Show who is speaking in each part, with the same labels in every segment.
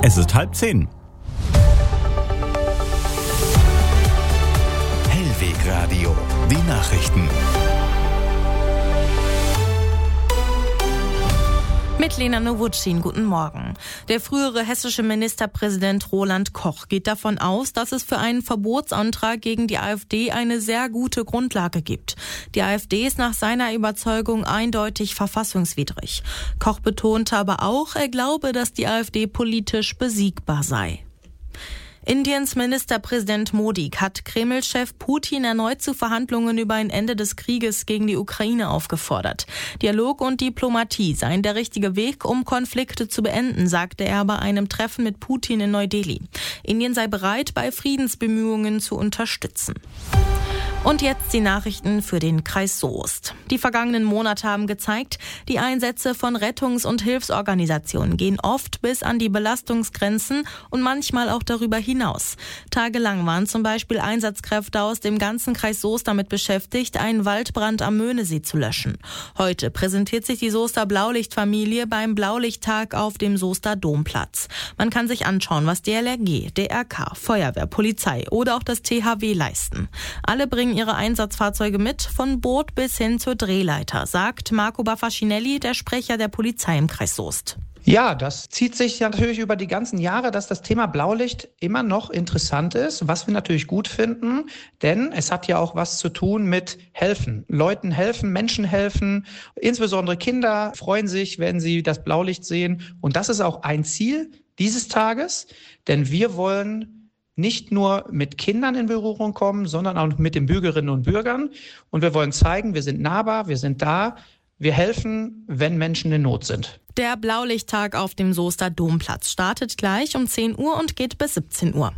Speaker 1: Es ist 9:30.
Speaker 2: Hellweg Radio, die Nachrichten.
Speaker 3: Mit Lena Nowotschin, guten Morgen. Der frühere hessische Ministerpräsident Roland Koch geht davon aus, dass es für einen Verbotsantrag gegen die AfD eine sehr gute Grundlage gibt. Die AfD ist nach seiner Überzeugung eindeutig verfassungswidrig. Koch betonte aber auch, er glaube, dass die AfD politisch besiegbar sei. Indiens Ministerpräsident Modi hat Kreml-Chef Putin erneut zu Verhandlungen über ein Ende des Krieges gegen die Ukraine aufgefordert. Dialog und Diplomatie seien der richtige Weg, um Konflikte zu beenden, sagte er bei einem Treffen mit Putin in Neu-Delhi. Indien sei bereit, bei Friedensbemühungen zu unterstützen. Und jetzt die Nachrichten für den Kreis Soest. Die vergangenen Monate haben gezeigt, die Einsätze von Rettungs- und Hilfsorganisationen gehen oft bis an die Belastungsgrenzen und manchmal auch darüber hinaus. Tagelang waren zum Beispiel Einsatzkräfte aus dem ganzen Kreis Soest damit beschäftigt, einen Waldbrand am Möhnesee zu löschen. Heute präsentiert sich die Soester Blaulichtfamilie beim Blaulichttag auf dem Soester Domplatz. Man kann sich anschauen, was DLRG, DRK, Feuerwehr, Polizei oder auch das THW leisten. Alle bringen ihre Einsatzfahrzeuge mit, von Boot bis hin zur Drehleiter, sagt Marco Baffacinelli, der Sprecher der Polizei im Kreis Soest.
Speaker 4: Ja, das zieht sich natürlich über die ganzen Jahre, dass das Thema Blaulicht immer noch interessant ist, was wir natürlich gut finden, denn es hat ja auch was zu tun mit helfen. Leuten helfen, Menschen helfen, insbesondere Kinder freuen sich, wenn sie das Blaulicht sehen. Und das ist auch ein Ziel dieses Tages, denn wir wollen nicht nur mit Kindern in Berührung kommen, sondern auch mit den Bürgerinnen und Bürgern. Und wir wollen zeigen, wir sind nahbar, wir sind da, wir helfen, wenn Menschen in Not sind.
Speaker 3: Der Blaulichttag auf dem Soester Domplatz startet gleich um 10 Uhr und geht bis 17 Uhr.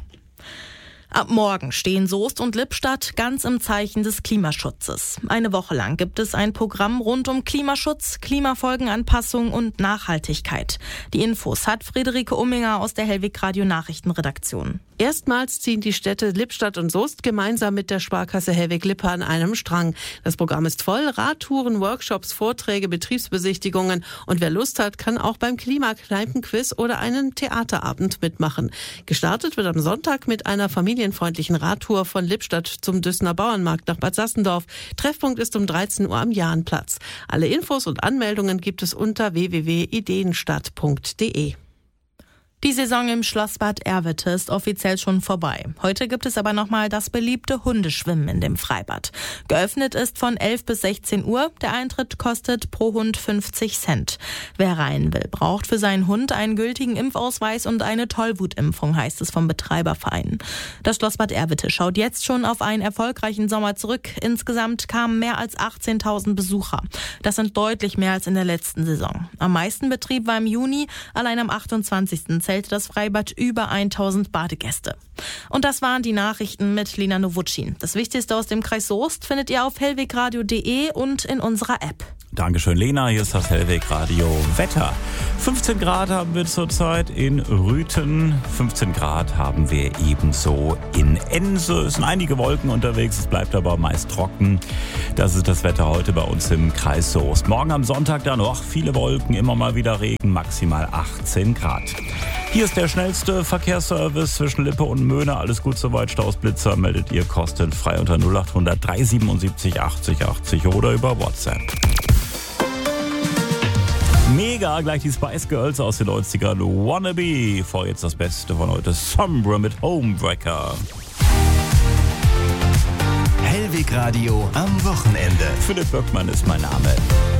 Speaker 3: Ab morgen stehen Soest und Lippstadt ganz im Zeichen des Klimaschutzes. Eine Woche lang gibt es ein Programm rund um Klimaschutz, Klimafolgenanpassung und Nachhaltigkeit. Die Infos hat Friederike Umminger aus der Hellweg Radio Nachrichtenredaktion.
Speaker 5: Erstmals ziehen die Städte Lippstadt und Soest gemeinsam mit der Sparkasse Hellweg-Lippe an einem Strang. Das Programm ist voll: Radtouren, Workshops, Vorträge, Betriebsbesichtigungen. Und wer Lust hat, kann auch beim Klimakneipenquiz oder einen Theaterabend mitmachen. Gestartet wird am Sonntag mit einer familienfreundlichen Radtour von Lippstadt zum Düssener Bauernmarkt nach Bad Sassendorf. Treffpunkt ist um 13 Uhr am Jahnplatz. Alle Infos und Anmeldungen gibt es unter www.ideenstadt.de.
Speaker 3: Die Saison im Schlossbad Erwitte ist offiziell schon vorbei. Heute gibt es aber nochmal das beliebte Hundeschwimmen in dem Freibad. Geöffnet ist von 11 bis 16 Uhr. Der Eintritt kostet pro Hund 50 Cent. Wer rein will, braucht für seinen Hund einen gültigen Impfausweis und eine Tollwutimpfung, heißt es vom Betreiberverein. Das Schlossbad Erwitte schaut jetzt schon auf einen erfolgreichen Sommer zurück. Insgesamt kamen mehr als 18.000 Besucher. Das sind deutlich mehr als in der letzten Saison. Am meisten Betrieb war im Juni. Allein am 28. zählte das Freibad über 1.000 Badegäste. Und das waren die Nachrichten mit Lena Nowotschin. Das Wichtigste aus dem Kreis Soest findet ihr auf hellwegradio.de und in unserer App.
Speaker 1: Dankeschön, Lena. Hier ist das Hellweg Radio Wetter. 15 Grad haben wir zurzeit in Rüthen. 15 Grad haben wir ebenso in Ense. Es sind einige Wolken unterwegs, es bleibt aber meist trocken. Das ist das Wetter heute bei uns im Kreis Soest. Morgen am Sonntag dann noch viele Wolken, immer mal wieder Regen, maximal 18 Grad. Hier ist der schnellste Verkehrsservice zwischen Lippe und Möhne. Alles gut soweit. Stausblitzer meldet ihr kostenfrei unter 0800 377 80 80 oder über WhatsApp. Mega, gleich die Spice Girls aus den 90ern. Wannabe. Vor jetzt das Beste von heute. Sombra mit Homewrecker.
Speaker 2: Hellweg Radio am Wochenende.
Speaker 1: Philipp Böckmann ist mein Name.